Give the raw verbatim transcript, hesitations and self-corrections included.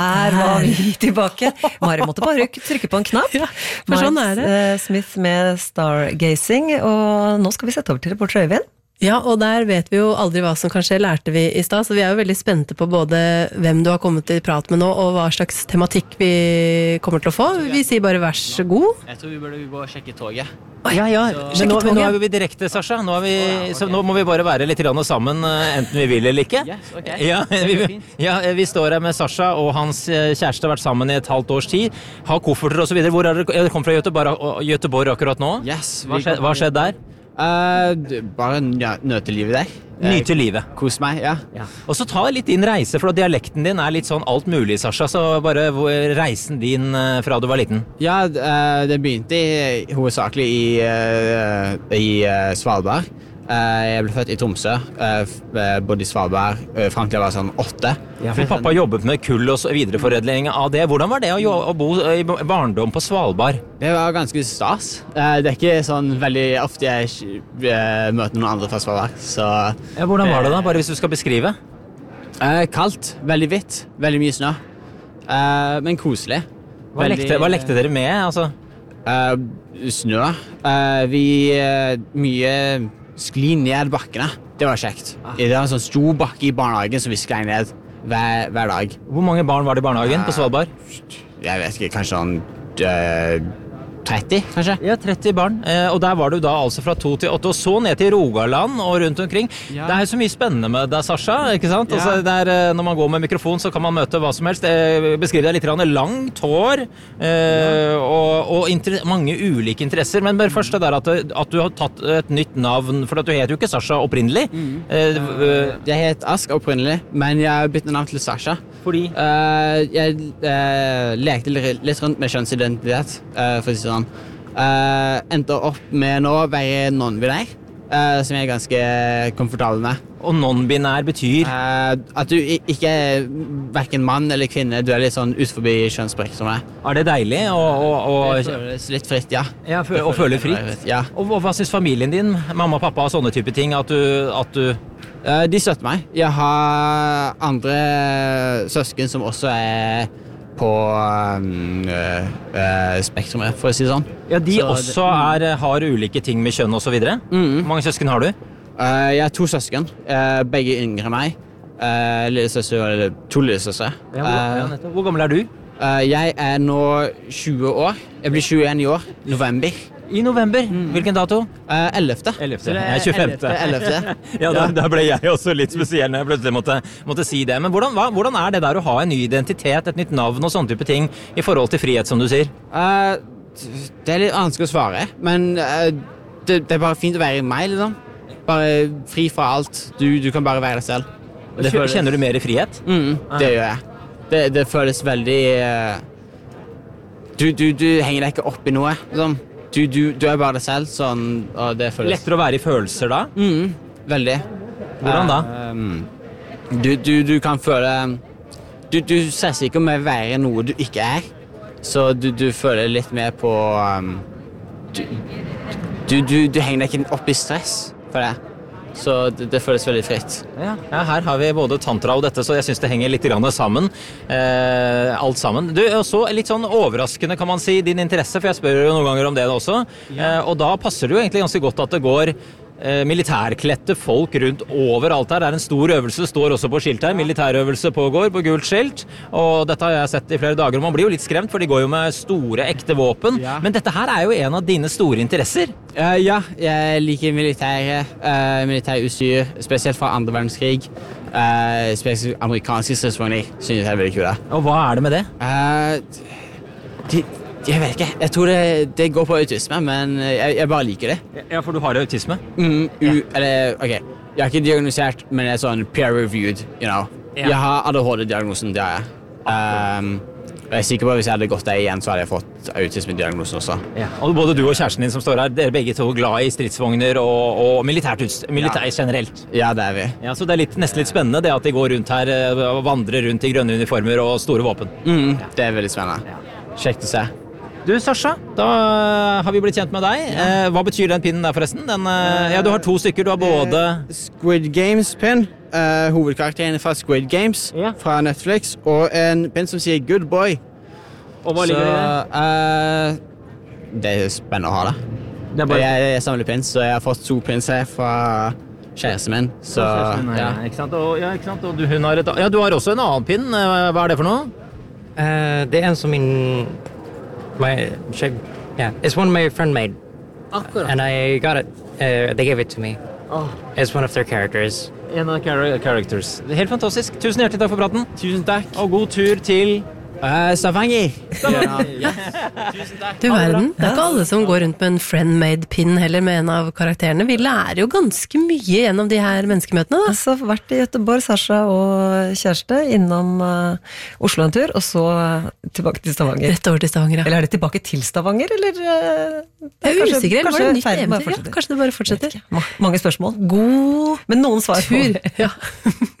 Her var vi tilbake. Mari måtte bare trykke på en knapp. Ja, for sånn er det. Miles Smith med Stargazing, og nå skal vi sette over til reporter Øyvind. Ja, og der vet vi jo aldri hva som kan skje, lærte vi i stad, så vi er jo veldig spente på både hvem du har kommet i prat med nå, og hva slags tematikk vi kommer til å få. Vi sier bare vær så god. Jeg tror vi burde gå og sjekke toget. Ja, ja, men nå, nå er vi direkte, Sasha. Nå, er vi, så nå må vi bare være litt grann sammen, enten vi vil eller ikke. Yes, ok. Ja, vi, ja, vi står her med Sasha, og hans kjæreste har vært sammen i et halvt års tid. Har kofferter og så videre. Hvor er dere? Dere kom fra Göteborg, Göteborg akkurat nå? Yes. Hva skjedde, hva skjedde der? Uh, bare ja, nøte livet der. Nyte livet. Kos meg, ja. Ja. Og så ta litt din reise, for dialekten din er litt sånn alt mulig, Sasha. Så bare reisen din fra du var liten. Ja, uh, det begynte i, hovedsakelig i, uh, i uh, Svalbard. Uh, jeg ble født i Tromsø, uh, bodde i Svalbard uh, frem til jeg var sånn åtte. Ja, for pappa jobbet med kull og videreforedling av det. Hvordan var det å, å bo i barndom på Svalbard? Det var ganske stas. Uh, det er ikke sånn veldig ofte jeg uh, møter noen andre fra Svalbard. Så, ja, hvordan var det da, bare hvis du skal beskrive? Uh, kaldt, veldig hvitt, veldig mye snø. Uh, men koselig. Hva, veldig, lekte, hva lekte dere med, altså? Uh, snø. Uh, vi uh, mye... skli ned bakkene. Det var kjekt. Det var en sånn stor bakke i barnehagen som vi sklei ned hver, hver dag. Hvor mange barn var det i barnehagen på Svalbard? Jeg vet ikke, kanskje sånn uh, tretti, kanskje? Ja, tretti barn. Eh, og der var du da altså fra to til åtte, og så ned til Rogaland og rundt omkring. Ja. Det er så mye spennende med deg, Sasha, ikke sant? Ja. Altså, der, når man går med mikrofon, så kan man møte hva som helst. Eh, beskriv deg litt langt hår, eh, ja. og, og inter- mange ulike interesser. Men bare først det der at, at du har tatt et nytt navn, for at du heter jo ikke Sasha opprinnelig. Mm. Eh, uh, jeg het Ask opprinnelig, men jeg byttet navn til Sasha. Fordi? Uh, jeg uh, lekte litt rundt med kjønnsidentitet, uh, for å si sånn. Uh, endte opp med nå å være non-binær, uh, som jeg er ganske komfortabel med. Og non-binær betyr? Uh, at du ikke er hverken mann eller kvinne, du er litt sånn ut forbi kjønnsspektrumet. Er det deilig? Og, og, og... Det føles litt fritt, ja. Ja, og føler fritt? Ja. Og, og hva synes familien din, mamma og pappa og sånne type ting, at du... At du Uh, de støtter meg. Jeg har andre søsken som også er på um, uh, uh, spektrumet, for å si det sånn. Ja, de Så også det, er, har ulike ting med kjønn og så videre? Mm. Hvor mange søsken har du? Uh, jeg har to søsken, uh, begge yngre enn meg. Uh, lillesøster, eller to lillesøstre. Ja, hvor, ja, hvor gammel er du? Uh, jeg er nå tjue år. Jeg blir tjueen i år, november. I november? Mm. Hvilken dato? Uh, ellevte. ellevte. Jeg er tjuefemte. ellevte. Ja, da, da ble jeg også litt spesiell når jeg plutselig måtte, måtte si det. Men hvordan, hva, hvordan er det der å ha en ny identitet, et nytt navn og sånne type ting i forhold til frihet, som du sier? Uh, det er litt vanskelig å svare, men uh, det, det er bare fint å være meg, liksom. Bare fri fra alt. Du, du kan bare være deg selv. Det føles... Kjenner du mer i frihet? Mm, det gjør jeg. Det, det føles veldig... Uh, du, du, du henger deg ikke opp i noe, liksom. Du, du, du er bare deg selv, sånn, og det føles... Lettere å være i følelser da? Mm, veldig. Hvordan da? Uh, um, du, du, du kan føle... Du, du stresser ikke med å være noe du ikke er, så du, du føler litt mer på... Um, du, du, du, du henger deg ikke opp i stress for det. Så det, det føles veldig fritt. Ja, ja, her har vi både tantra og dette, så jeg synes det henger litt grann sammen. Eh, alt sammen. Du, også litt sånn overraskende kan man si, din interesse, for jeg spør jo noen ganger om det også. Ja. Eh, og da passer det jo egentlig ganske godt at det går eh, militærklette folk rundt overalt her. Det er en stor øvelse, står også på skilt her. Militærøvelse pågår på gult skilt. Og dette har jeg sett i flere dager. Man blir jo litt skremt, for de går jo med store, ekte våpen. Ja. Men dette her er jo en av dine store interesser. Uh, ja, jeg liker militære, uh, militærutstyr, spesielt fra andre verdenskrig. Uh, spesielt amerikanske stridsvogner, synes jeg er veldig kule. Og hva er det med det? Uh, de, jeg vet ikke, jeg tror det, det går på autisme, men jeg, jeg bare liker det. Ja, for du har autisme? Mm, u, ja. Eller, ok, jeg har ikke diagnosert, men jeg er sånn peer-reviewed, you know. Ja. Jeg har A D H D-diagnosen, det er jeg. Um, Jeg er sikker på at hvis jeg hadde gått der igjen, så hadde jeg fått autisme-diagnosen også. Ja. Og både du og kjæresten din som står her, dere begge to glad i stridsvogner og, og militært utstyr, militær ja. Generelt. Ja, det er vi. Ja, så det er litt, nesten litt spennende det at de går rundt her og vandrer rundt i grønne uniformer og store våpen. Mm, ja. Det er veldig spennende. Ja. Kjekt å se. Du, Sasha, da har vi blitt kjent med deg. Eh, hva betyr den pinnen der forresten? Den, eh, ja, du har to stykker, du har både... Squid Games-pinn, uh, hovedkarakteren fra Squid Games Ja. fra Netflix, og en pinn som sier Good Boy. Og hva ligger det i det? Så, eh, det er spennende å ha det. Det er bare... Jeg, jeg samler pins, så jeg har fått to pins her fra kjæresten min. Så, ja. ja. Ikke sant? Og, ja, ikke sant? Og du, hun har et, ja, du har også en annen pinn. Eh, Hva er det for noe? Uh, det er en som min my shape, yeah, it's one my friend made, and I got it. Uh, they gave it to me. Oh. It's one of their characters. En av char- characters. Helt fantastisk. Tusen hjertelig takk for praten. Tusen takk. Og god tur til... Uh, Stavanger. Ja. Du verden, det er ikke alle som går rundt med en friend-made pin heller med en av karakterene. Vi lærer jo ganske mye gjennom de her menneskemøtene da. Så vært i Göteborg, Sasha og kjæreste, innom uh, Oslo en tur, og så uh, tilbake til Stavanger. Rett over til Stavanger, ja. Eller er det tilbake til Stavanger, eller? Uh, Jeg er usikker, eller var det nytt ferden bare eventyr? Ja, fortsetter? kanskje det bare Vet fortsetter. ikke. Ma- Mange spørsmål. God Men noen svar på. tur. Ja.